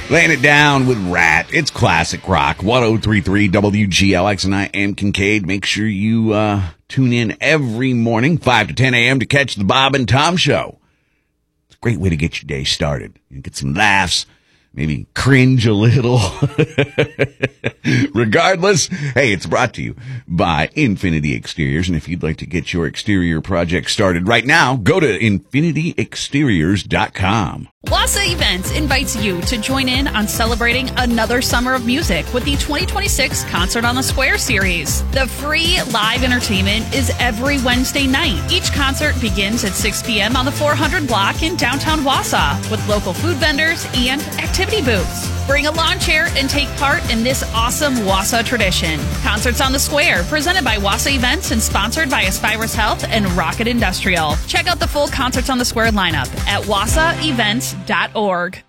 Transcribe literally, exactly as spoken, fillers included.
Laying it down with Rat. It's classic rock. one oh three point three W G L X, and I am Kincaid. Make sure you uh, tune in every morning, five to ten a.m. to catch the Bob and Tom Show. It's a great way to get your day started. You get some laughs, maybe cringe a little. Regardless, hey, it's brought to you by Infinity Exteriors. And if you'd like to get your exterior project started right now, go to infinity exteriors dot com. Wassa Events invites you to join in on celebrating another summer of music with the twenty twenty-six Concert on the Square series. The free live entertainment is every Wednesday night. Each concert begins at six p.m. on the four hundred block in downtown Wausau with local food vendors and activity booths. Bring a lawn chair and take part in this awesome Wausau tradition. Concerts on the Square, presented by Wassa Events and sponsored by Aspirus Health and Rocket Industrial. Check out the full Concerts on the Square lineup at wassa events dot org.